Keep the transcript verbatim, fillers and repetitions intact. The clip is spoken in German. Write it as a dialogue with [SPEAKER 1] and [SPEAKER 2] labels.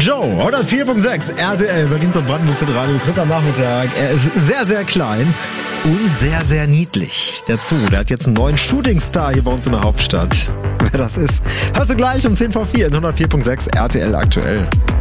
[SPEAKER 1] Joe, hundertvier Komma sechs, R T L, Berlin zum Brandenburgs Radio, Chris am Nachmittag. Er ist sehr, sehr klein und sehr, sehr niedlich. Der Zoo, der hat jetzt einen neuen Shootingstar hier bei uns in der Hauptstadt. Wer das ist, hörst du gleich um zehn vor vier in hundertvier Komma sechs R T L aktuell.